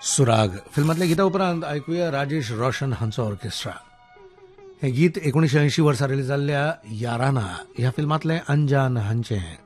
सुराग फिल्मातल्या गीता उपरांत ऐकूया राजेश रोशन हांचो ऑर्केस्ट्रा. हे गीत 1980 वर्सा रिलीज जाल्ल्या याराना ह्या फिल्मातलें अंजान हांचें.